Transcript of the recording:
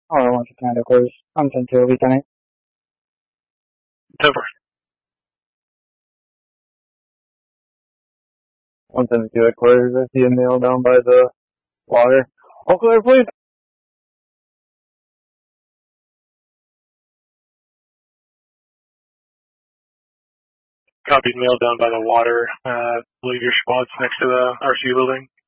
Hola, once again, of course, I'm Santiago Vitane. Denver. 172 headquarters. I see a male down by the water. All clear, please. Copied mail down by the water. I believe your squad's next to the RC building.